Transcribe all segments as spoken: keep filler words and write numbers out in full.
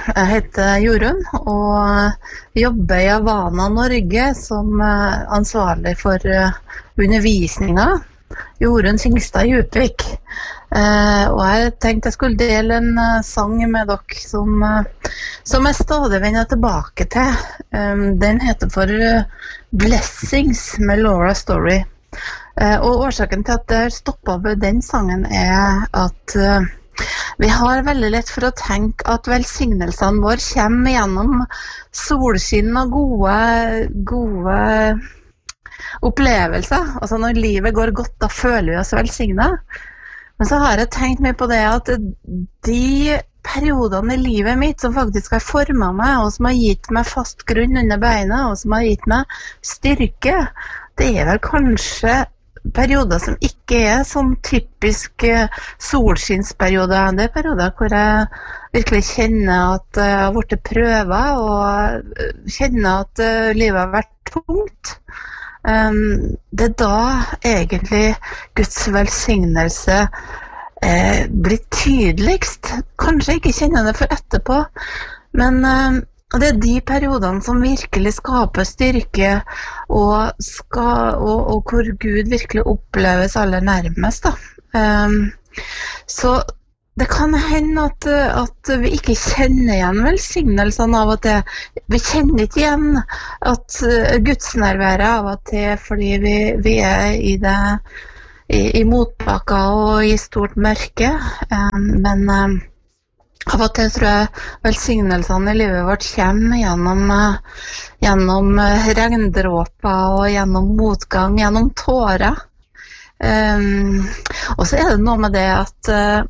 Jeg heter Jorunn og jobber i Havana, Norge som ansvarlig for undervisningen. Jorunn Kingstad Djupvik. Og jeg tenkte jeg skulle dele en sang med dere som, som jeg stadig vender tilbake til. Den heter for Blessings med Laura Story. Og årsaken til at jeg stoppet ved den sangen er at vi har veldig lett for å tenke at velsignelsene våre kommer gjennom solskinn og gode, gode opplevelser. Altså når livet går godt, da føler vi oss velsignet. Men så har jeg tenkt meg på det at de periodene i livet mitt som faktisk har formet meg, og som har gitt meg fast grunn under beina, og som har gitt meg styrke, det er vel kanskje perioder som ikke er sånn typisk solskinnsperioder. Det er perioder hvor jeg virkelig kjenner at jeg har vært prøvet, og kjenner at livet har vært tungt. Det er da egentlig Guds velsignelse blir tydeligst. Kanskje ikke kjenner det for etterpå, men det er de periodene som virkelig skaper styrke, og, skal, og, og hvor Gud virkelig oppleves aller nærmest. Da. Um, så det kan hende at, at vi ikke kjenner igjen velsignelsene av og til. Vi kjenner ikke igjen at Guds nærvære av og til, fordi vi, vi er i, det, i, i motbakker og i stort mørke. Um, men um, Av og til tror jeg velsignelsene i livet vårt kommer gjennom, gjennom regndråper og gjennom motgang, gjennom tårer. Um, og så er det noe med det at uh,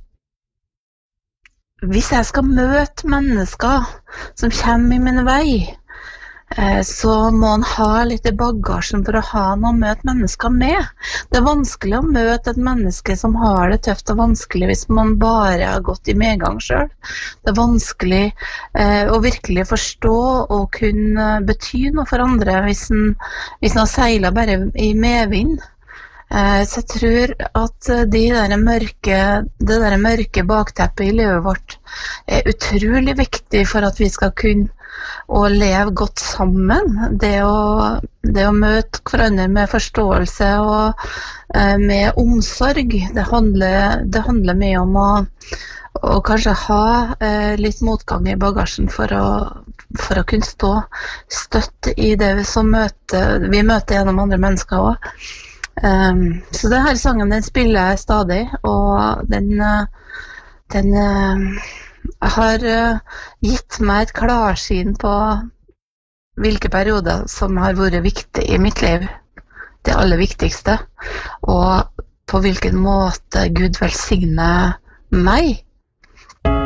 hvis jeg skal møte mennesker som kommer i min vei, uh, så må man ha litt i bagasjen for å ha noe å møte mennesker med. Det er vanskelig å møte et menneske som har det tøft og vanskelig hvis man bare har gått i medgang selv. Det er vanskelig eh, å virkelig forstå og kunne bety noe for andre hvis man, hvis man seiler bare i medvind. Eh, så jeg tror at de der mørke, det der mørke bakteppet i livet vårt er utrolig viktig for at vi skal kunne å leve godt sammen, det å, det å møte hverandre med forståelse og eh, med omsorg. Det handler, det handler mye om å, å kanskje ha eh, litt motgang i bagasjen for å, for å kunne stå støtt i det vi, som møter, vi møter gjennom andre mennesker også. Um, så denne sangen den spiller jeg stadig, og den, den Jeg har uh, gitt meg et klarsyn på hvilke perioder som har vært viktige i mitt liv, det aller viktigste, og på hvilken måte Gud velsigner meg.